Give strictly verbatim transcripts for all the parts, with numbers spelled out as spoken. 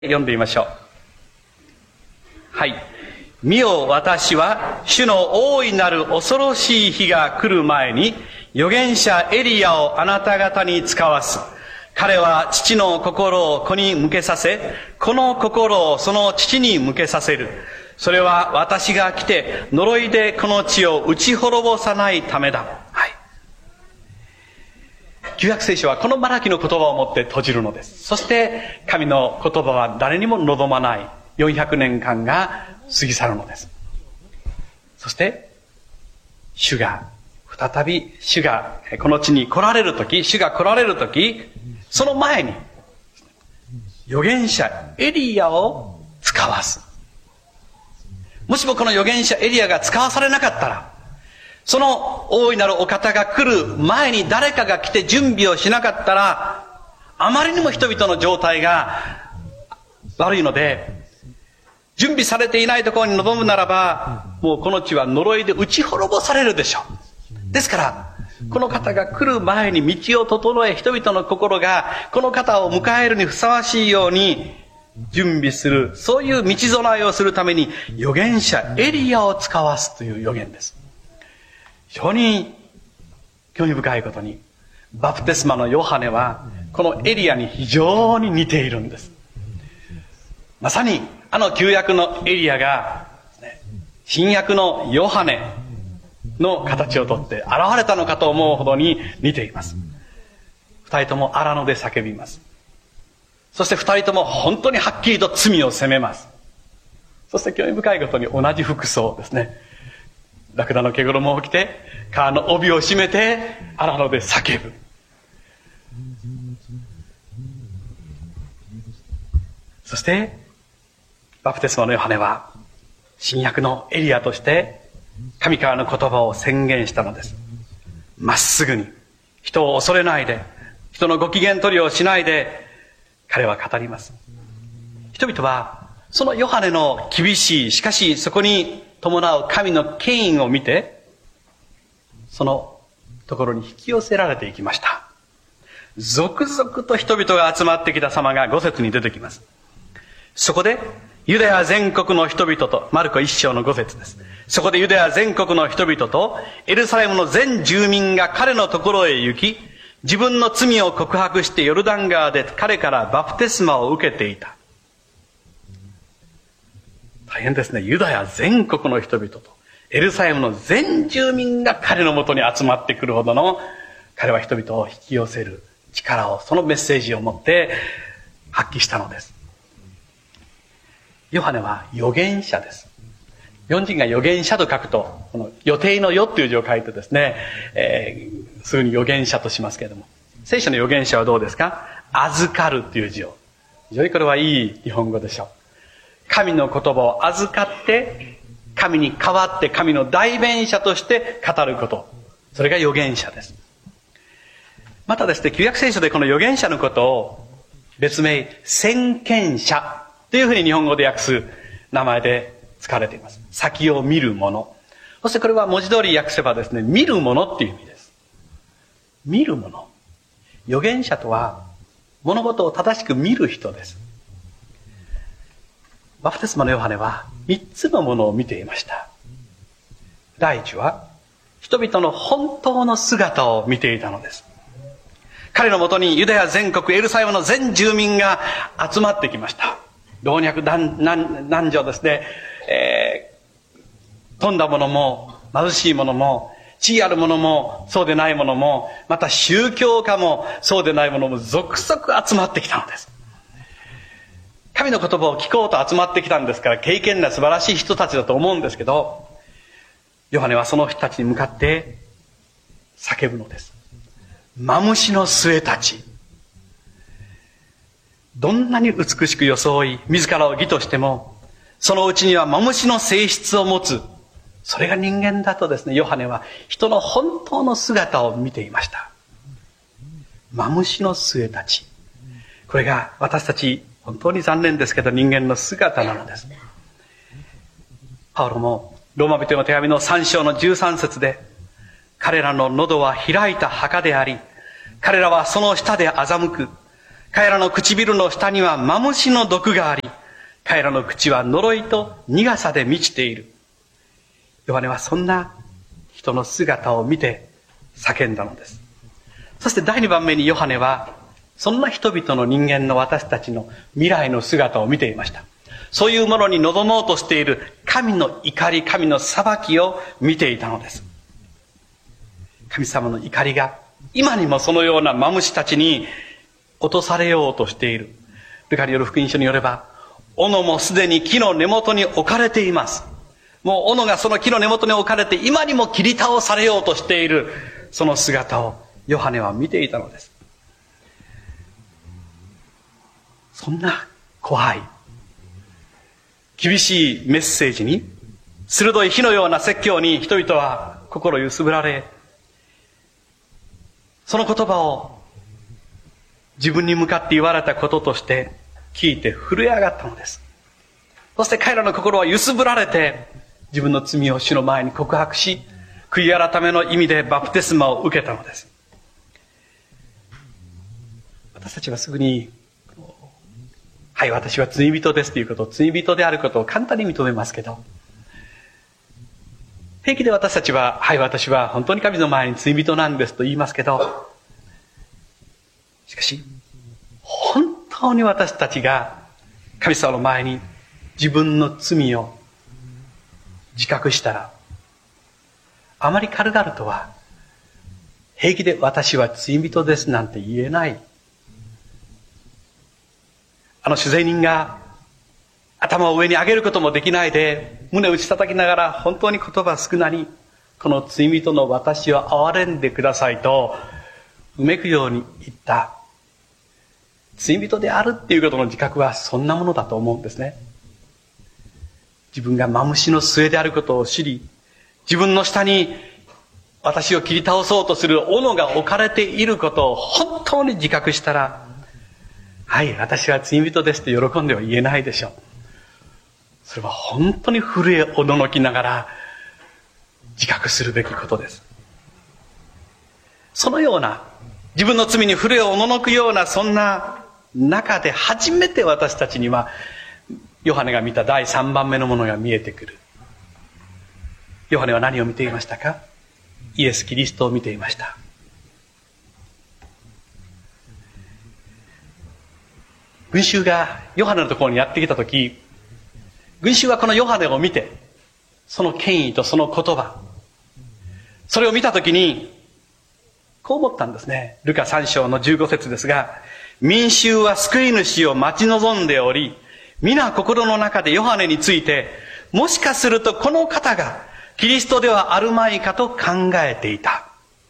読んでみましょう。はい。見よ、私は主の大いなる恐ろしい日が来る前に預言者エリヤをあなた方に使わす。彼は父の心を子に向けさせ、子の心をその父に向けさせる。それは私が来て呪いでこの地を打ち滅ぼさないためだ。はい。旧約聖書はこのマラキの言葉をもって閉じるのです。そして神の言葉は誰にも望まないよんひゃくねんかんが過ぎ去るのです。そして主が再び主がこの地に来られるとき、主が来られるとき、その前に預言者エリヤを使わす。もしもこの預言者エリヤが使わされなかったら、その大いなるお方が来る前に誰かが来て準備をしなかったら、あまりにも人々の状態が悪いので、準備されていないところに臨むならば、もうこの地は呪いで打ち滅ぼされるでしょう。ですから、この方が来る前に道を整え、人々の心がこの方を迎えるにふさわしいように準備する、そういう道備えをするために預言者エリヤを使わすという預言です。非常に興味深いことに、バプテスマのヨハネはこのエリヤに非常に似ているんです。まさにあの旧約のエリヤが新約のヨハネの形をとって現れたのかと思うほどに似ています。二人とも荒野で叫びます。そして二人とも本当にはっきりと罪を責めます。そして興味深いことに同じ服装ですね。ラクダの毛衣を着て、川の帯を締めて荒野で叫ぶ。そしてバプテスマのヨハネは新約のエリヤとして神からの言葉を宣言したのです。まっすぐに人を恐れないで、人のご機嫌取りをしないで彼は語ります。人々はそのヨハネの厳しい、しかしそこに伴う神の権威を見て、そのところに引き寄せられていきました。続々と人々が集まってきた様がご節に出てきます。そこでユダヤ全国の人々と、マルコ一章のご節です。そこでユダヤ全国の人々とエルサレムの全住民が彼のところへ行き、自分の罪を告白してヨルダン川で彼からバプテスマを受けていた。大変ですね。ユダヤ全国の人々とエルサレムの全住民が彼のもとに集まってくるほどの、彼は人々を引き寄せる力を、そのメッセージを持って発揮したのです。ヨハネは預言者です。日本人が預言者と書くと、この予定の予という字を書いてですね、えー、すぐに預言者としますけれども、聖書の預言者はどうですか？預かるという字を。非常にこれはいい日本語でしょう。神の言葉を預かって、神に代わって神の代弁者として語ること。それが預言者です。またですね、旧約聖書でこの預言者のことを別名、先見者というふうに日本語で訳す名前で使われています。先を見る者。そしてこれは文字通り訳せばですね、見る者っていう意味です。見る者。預言者とは物事を正しく見る人です。バプテスマのヨハネは三つのものを見ていました。第一は人々の本当の姿を見ていたのです。彼のもとにユダヤ全国エルサレムの全住民が集まってきました。老若男女ですね、えー、富んだ者も貧しい者も地位ある者もそうでない者も、また宗教家もそうでない者も続々集まってきたのです。神の言葉を聞こうと集まってきたんですから、敬虔な素晴らしい人たちだと思うんですけど、ヨハネはその人たちに向かって叫ぶのです。マムシの末たち。どんなに美しく装い、自らを義としても、そのうちにはマムシの性質を持つ。それが人間だとですね、ヨハネは人の本当の姿を見ていました。マムシの末たち。これが私たち、本当に残念ですけど人間の姿なのです。パウロもローマ人の手紙のさん章のじゅうさん節で、彼らの喉は開いた墓であり、彼らはその下で欺く。 彼らの唇の下にはマムシの毒があり、彼らの口は呪いと苦さで満ちている。ヨハネはそんな人の姿を見て叫んだのです。そして第二番目にヨハネは、そんな人々の人間の私たちの未来の姿を見ていました。そういうものに臨もうとしている神の怒り、神の裁きを見ていたのです。神様の怒りが今にもそのようなマムシたちに落とされようとしている。ルカによる福音書によれば、斧もすでに木の根元に置かれています。もう斧がその木の根元に置かれて今にも切り倒されようとしている、その姿をヨハネは見ていたのです。そんな怖い、厳しいメッセージに、鋭い火のような説教に人々は心揺すぶられ、その言葉を自分に向かって言われたこととして聞いて震え上がったのです。そして彼らの心は揺すぶられて、自分の罪を主の前に告白し、悔い改めの意味でバプテスマを受けたのです。私たちはすぐに、はい、私は罪人ですということを、罪人であることを簡単に認めますけど、平気で私たちは、はい、私は本当に神の前に罪人なんですと言いますけど、しかし、本当に私たちが神様の前に自分の罪を自覚したら、あまり軽々とは、平気で私は罪人ですなんて言えない。あの主税人が頭を上に上げることもできないで、胸を打ち叩きながら、本当に言葉少なに、この罪人の私を憐れんでくださいと、うめくように言った。罪人であるっていうことの自覚はそんなものだと思うんですね。自分がマムシの末であることを知り、自分の下に私を切り倒そうとする斧が置かれていることを本当に自覚したら、はい、私は罪人ですと喜んでは言えないでしょう。それは本当に震えおののきながら自覚するべきことです。そのような、自分の罪に震えおののくような、そんな中で初めて私たちには、ヨハネが見た第三番目のものが見えてくる。ヨハネは何を見ていましたか？イエス・キリストを見ていました。群衆がヨハネのところにやってきたとき、群衆はこのヨハネを見て、その権威とその言葉、それを見たときに、こう思ったんですね。ルカさん章のじゅうご節ですが、民衆は救い主を待ち望んでおり、皆心の中でヨハネについて、もしかするとこの方がキリストではあるまいかと考えていた。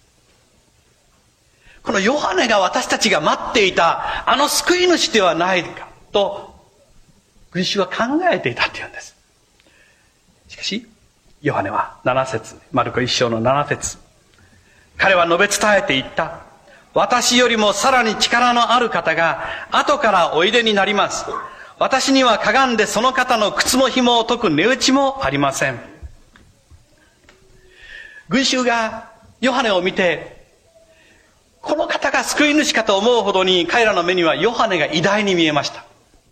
このヨハネが私たちが待っていたあの救い主ではないかと群衆は考えていたっていうんです。しかしヨハネはなな節、マルコ一章のなな節、彼は述べ伝えていった。私よりもさらに力のある方が後からおいでになります。私にはかがんでその方の靴の紐を解く値打ちもありません。群衆がヨハネを見て、この方が救い主かと思うほどに彼らの目にはヨハネが偉大に見えました。ヨ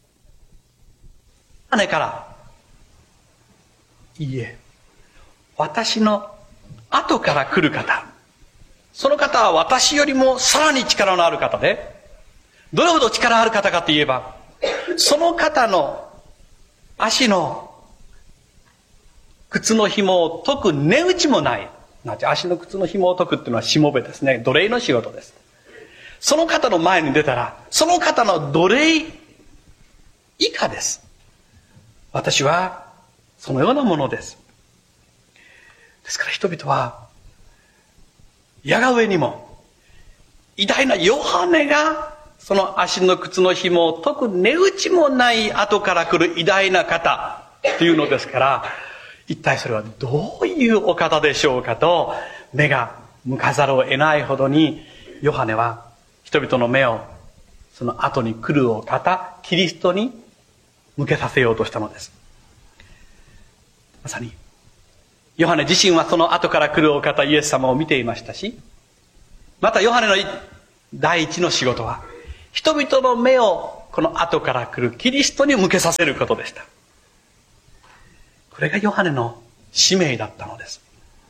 ハネから、いいえ、私の後から来る方、その方は私よりもさらに力のある方で、どれほど力ある方かといえば、その方の足の靴の紐を解く値打ちもない。足の靴の紐を解くっていうのはしもべですね。奴隷の仕事です。その方の前に出たら、その方の奴隷以下です。私はそのようなものです。ですから人々は、やが上にも偉大なヨハネがその足の靴の紐を解く値打ちもない後から来る偉大な方というのですから、一体それはどういうお方でしょうかと目が向かざるを得ないほどに、ヨハネは人々の目をその後に来るお方、キリストに向けさせようとしたのです。まさにヨハネ自身はその後から来るお方イエス様を見ていましたし、またヨハネの第一の仕事は人々の目をこの後から来るキリストに向けさせることでした。これがヨハネの使命だったのです。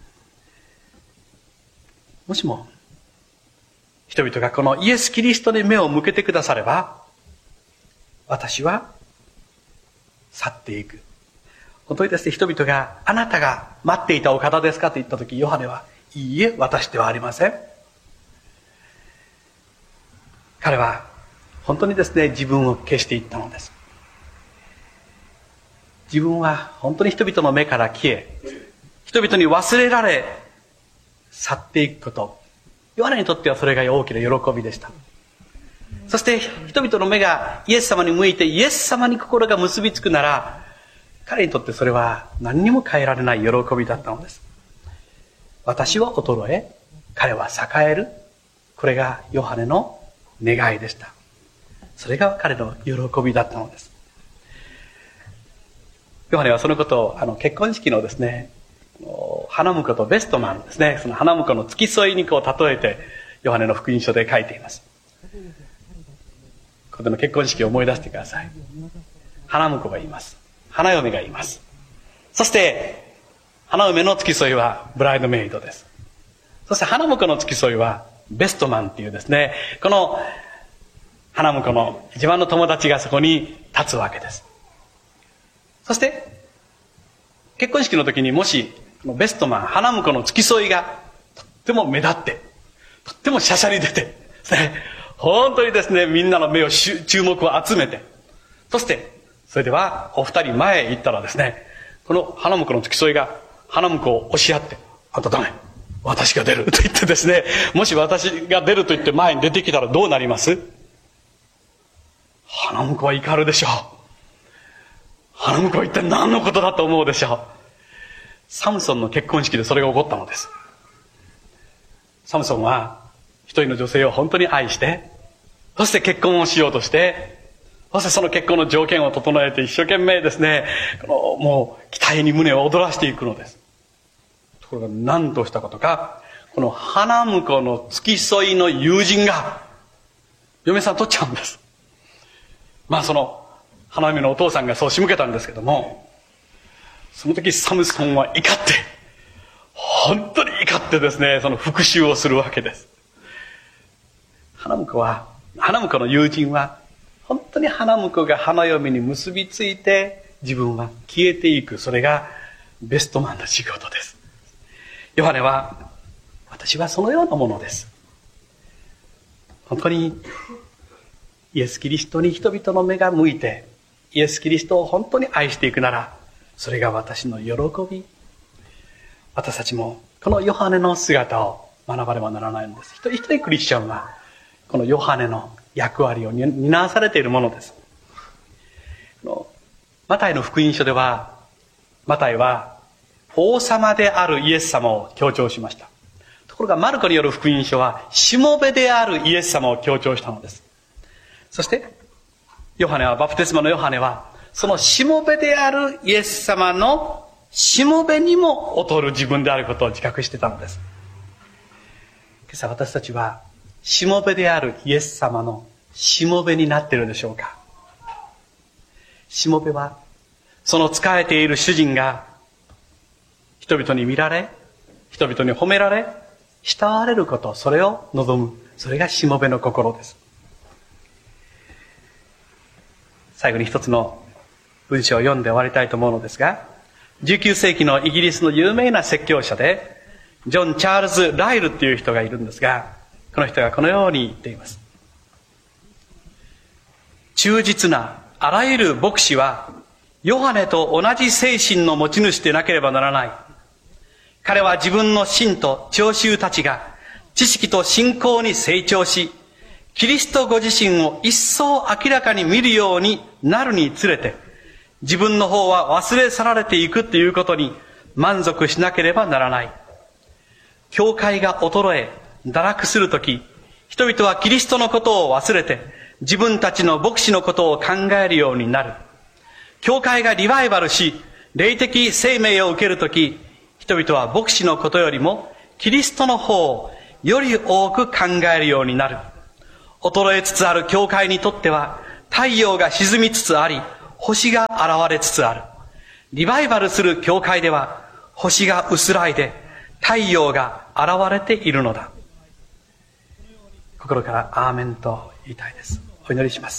もしも人々がこのイエス・キリストに目を向けてくだされば、私は去っていく。本当にですね、人々があなたが待っていたお方ですかと言ったとき、ヨハネはいいえ、私ではありません。彼は本当にですね、自分を消していったのです。自分は本当に人々の目から消え、人々に忘れられ去っていくこと、ヨハネにとってはそれが大きな喜びでした。そして人々の目がイエス様に向いてイエス様に心が結びつくなら、彼にとってそれは何にも変えられない喜びだったのです。私は衰え、彼は栄える。これがヨハネの願いでした。それが彼の喜びだったのです。ヨハネはそのことをあの結婚式のですね、花婿とベストマンですね、その花婿の付き添いにこう例えてヨハネの福音書で書いています。ここでの結婚式を思い出してください。花婿がいます。花嫁がいます。そして花嫁の付き添いはブライドメイドです。そして花婿の付き添いはベストマンっていうですね、この花婿の自慢の友達がそこに立つわけです。そして結婚式の時にもしベストマン、花婿の付き添いがとっても目立って、とってもしゃしゃり出て、本当にですね、みんなの目を注目を集めて、そしてそれではお二人前へ行ったらですね、この花婿の付き添いが花婿を押し合って、あんたダメ、私が出ると言ってですね、もし私が出ると言って前に出てきたらどうなります？花婿は怒るでしょう。花婿は一体何のことだと思うでしょう。サムソンの結婚式でそれが起こったのです。サムソンは一人の女性を本当に愛して、そして結婚をしようとして、そしてその結婚の条件を整えて一生懸命ですね、このもう期待に胸を躍らしていくのです。ところが何としたことか、この花婿の付き添いの友人が嫁さん取っちゃうんです。まあその花嫁のお父さんがそう仕向けたんですけども、その時サムソンは怒って、本当に怒ってですね、その復讐をするわけです。花婿は、花婿の友人は、本当に花婿が花嫁に結びついて、自分は消えていく。それがベストマンの仕事です。ヨハネは、私はそのようなものです。本当に、イエス・キリストに人々の目が向いて、イエス・キリストを本当に愛していくなら、それが私の喜び。私たちもこのヨハネの姿を学ばねばならないんです。一人一人クリスチャンはこのヨハネの役割を担わされているものです。マタイの福音書では、マタイは王様であるイエス様を強調しました。ところがマルコによる福音書はしもべであるイエス様を強調したのです。そしてヨハネは、バプテスマのヨハネはそのしもべであるイエス様のしもべにも劣る自分であることを自覚してたのです。今朝私たちはしもべであるイエス様のしもべになっているでしょうか。しもべはその仕えている主人が人々に見られ、人々に褒められ、慕われること、それを望む。それがしもべの心です。最後に一つの文章を読んで終わりたいと思うのですが、じゅうきゅう世紀のイギリスの有名な説教者でジョン・チャールズ・ライルっていう人がいるんですが、この人がこのように言っています。忠実なあらゆる牧師はヨハネと同じ精神の持ち主でなければならない。彼は自分の信と聴衆たちが知識と信仰に成長し、キリストご自身を一層明らかに見るようになるにつれて、自分の方は忘れ去られていくということに満足しなければならない。教会が衰え、堕落するとき、人々はキリストのことを忘れて、自分たちの牧師のことを考えるようになる。教会がリバイバルし、霊的生命を受けるとき、人々は牧師のことよりも、キリストの方をより多く考えるようになる。 衰えつつある教会にとっては、太陽が沈みつつあり、星が現れつつある。リバイバルする教会では、星が薄らいで、太陽が現れているのだ。心からアーメンと言いたいです。お祈りします。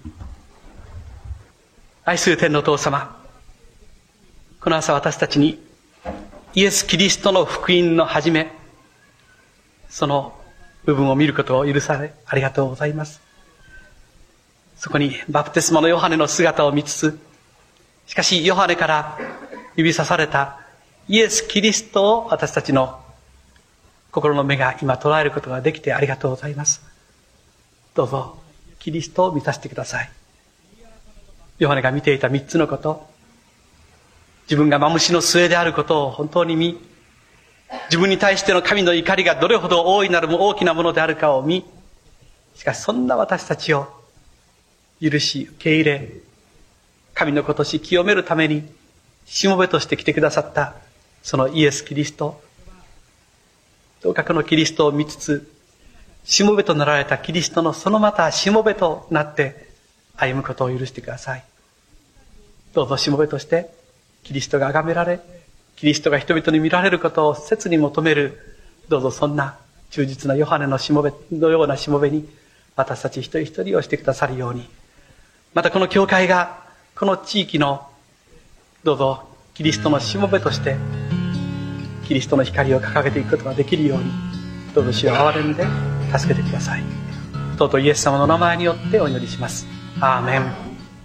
愛する天のお父様、この朝私たちにイエス・キリストの福音の始め、その部分を見ることを許されありがとうございます。そこにバプテスマのヨハネの姿を見つつ、しかしヨハネから指さされたイエス・キリストを私たちの心の目が今捉えることができてありがとうございます。どうぞキリストを見させてください。ヨハネが見ていた三つのこと、自分がマムシの末であることを本当に見、自分に対しての神の怒りがどれほど大いなる大きなものであるかを見、しかしそんな私たちを許し受け入れ、神の子とし清めるためにしもべとして来てくださったそのイエス・キリスト、どうかこのキリストを見つつ、しもべとなられたキリストのそのまたしもべとなって歩むことを許してください。どうぞしもべとしてキリストが崇められ、キリストが人々に見られることを切に求める、どうぞそんな忠実なヨハネのしもべのようなしもべに私たち一人一人をしてくださるように、またこの教会がこの地域のどうぞキリストのしもべとしてキリストの光を掲げていくことができるように、どうぞ主を憐れんで助けてください。尊いイエス様の名前によってお祈りします。アーメン。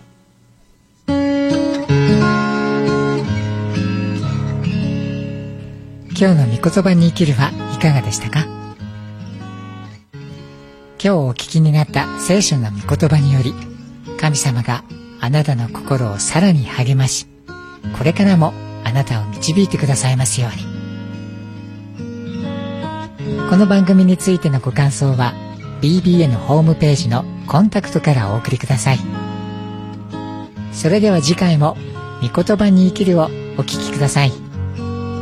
今日の御言葉に生きるはいかがでしたか？今日お聞きになった聖書の御言葉により、神様があなたの心をさらに励まし、これからもあなたを導いてくださいますように。この番組についてのご感想は ビービーエヌ ホームページのコンタクトからお送りください。それでは次回も御言葉に生きるをお聞きください。